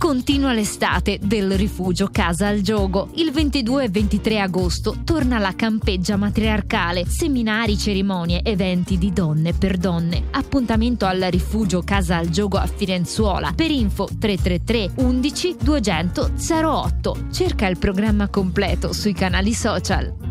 Continua l'estate del Rifugio Casa al Giogo. Il 22 e 23 agosto torna la campeggia matriarcale, seminari, cerimonie, eventi di donne per donne. Appuntamento al Rifugio Casa al Giogo a Firenzuola. Per info 333 11 200 08. Cerca il programma completo sui canali social.